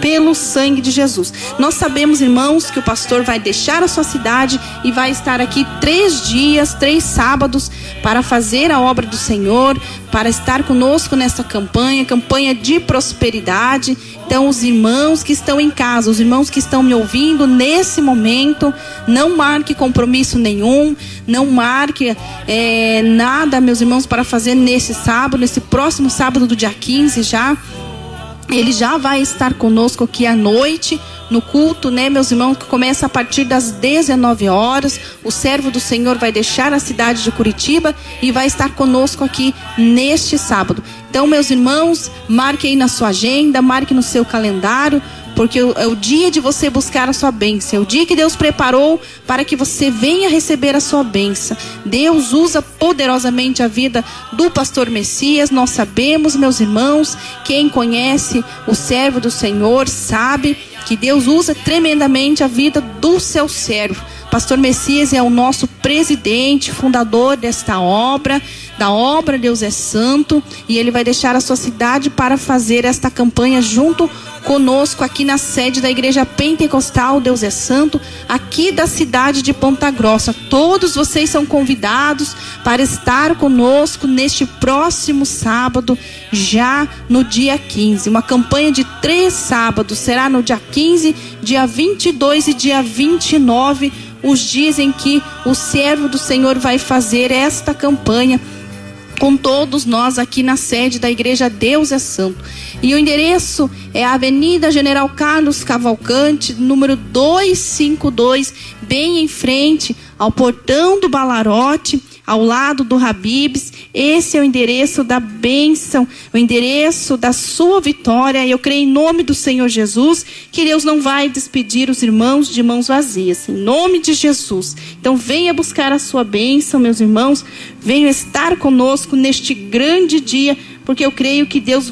pelo sangue de Jesus. Nós sabemos, irmãos, que o pastor vai deixar a sua cidade e vai estar aqui 3 dias, 3 sábados, para fazer a obra do Senhor, para estar conosco nessa campanha de prosperidade. Então, os irmãos que estão em casa, os irmãos que estão me ouvindo nesse momento, não marque compromisso nenhum, não marque nada, meus irmãos, para fazer nesse sábado, nesse próximo sábado do dia 15 já. Ele já vai estar conosco aqui à noite, no culto, né, meus irmãos, que começa a partir das 19 horas. O servo do Senhor vai deixar a cidade de Curitiba e vai estar conosco aqui neste sábado. Então, meus irmãos, marque aí na sua agenda, marque no seu calendário, porque é o dia de você buscar a sua bênção, é o dia que Deus preparou para que você venha receber a sua bênção. Deus usa poderosamente a vida do pastor Messias. Nós sabemos, meus irmãos, quem conhece o servo do Senhor sabe que Deus usa tremendamente a vida do seu servo. Pastor Messias é o nosso presidente, fundador desta obra, da obra Deus é Santo, e ele vai deixar a sua cidade para fazer esta campanha junto conosco aqui na sede da Igreja Pentecostal Deus é Santo, aqui da cidade de Ponta Grossa. Todos vocês são convidados para estar conosco neste próximo sábado, já no dia 15. Uma campanha de 3 sábados, será no dia 15, dia 22 e dia 29, os dias em que o servo do Senhor vai fazer esta campanha com todos nós aqui na sede da Igreja Deus é Santo. E o endereço é a Avenida General Carlos Cavalcante, número 252, bem em frente ao portão do Balarote, ao lado do Habib's. Esse é o endereço da bênção, o endereço da sua vitória. E eu creio em nome do Senhor Jesus que Deus não vai despedir os irmãos de mãos vazias, em nome de Jesus. Então venha buscar a sua bênção, meus irmãos, venham estar conosco neste grande dia, porque eu creio que Deus